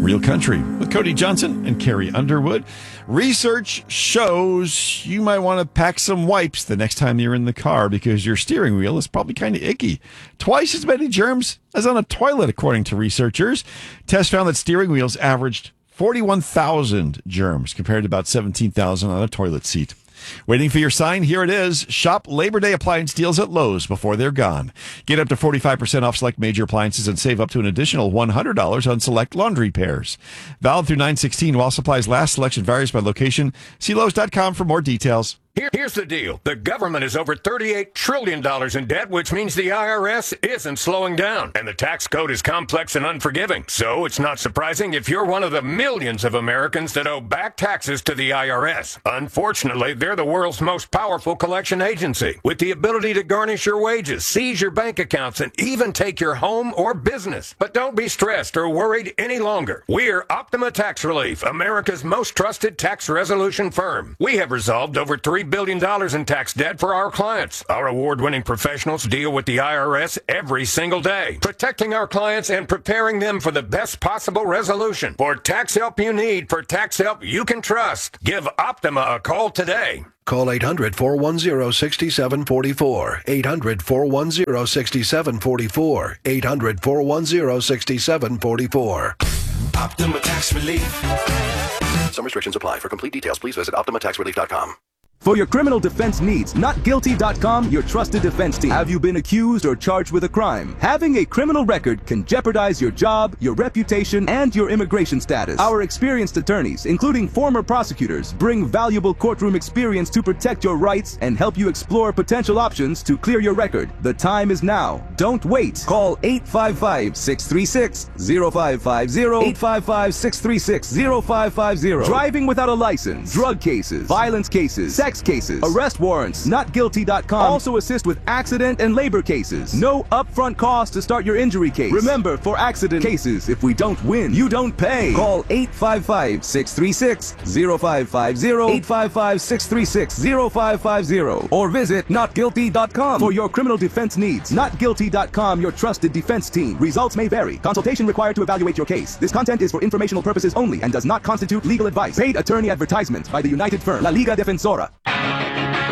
Real Country with Cody Johnson and Carrie Underwood. Research shows you might want to pack some wipes the next time you're in the car because your steering wheel is probably kind of icky. Twice as many germs as on a toilet, according to researchers. Tests found that steering wheels averaged 41,000 germs compared to about 17,000 on a toilet seat. Waiting for your sign? Here it is. Shop Labor Day appliance deals at Lowe's before they're gone. Get up to 45% off select major appliances and save up to an additional $100 on select laundry pairs. Valid through 9/16 while supplies last. Selection varies by location. See Lowe's.com for more details. Here's the deal. The government is over $38 trillion in debt, which means the IRS isn't slowing down. And the tax code is complex and unforgiving. So it's not surprising if you're one of the millions of Americans that owe back taxes to the IRS. Unfortunately, they're the world's most powerful collection agency, with the ability to garnish your wages, seize your bank accounts, and even take your home or business. But don't be stressed or worried any longer. We're Optima Tax Relief, America's most trusted tax resolution firm. We have resolved over $3 billion in tax debt for our clients. Our award-winning professionals deal with the IRS every single day, protecting our clients and preparing them for the best possible resolution. For tax help you need, for tax help you can trust, give Optima a call today. Call 800-410-6744. 800-410-6744. 800-410-6744. Optima Tax Relief. Some restrictions apply. For complete details, please visit OptimaTaxRelief.com. For your criminal defense needs, NotGuilty.com, your trusted defense team. Have you been accused or charged with a crime? Having a criminal record can jeopardize your job, your reputation, and your immigration status. Our experienced attorneys, including former prosecutors, bring valuable courtroom experience to protect your rights and help you explore potential options to clear your record. The time is now. Don't wait. Call 855-636-0550, 855-636-0550. Driving without a license, drug cases, violence cases, sex cases, arrest warrants. NotGuilty.com also assist with accident and labor cases. No upfront cost to start your injury case. Remember, for accident cases, if we don't win, you don't pay. Call 855-636-0550, 855-636-0550, or visit NotGuilty.com for your criminal defense needs. NotGuilty.com, your trusted defense team. Results may vary. Consultation required to evaluate your case. This content is for informational purposes only and does not constitute legal advice. Paid attorney advertisement by the United Firm, La Liga Defensora.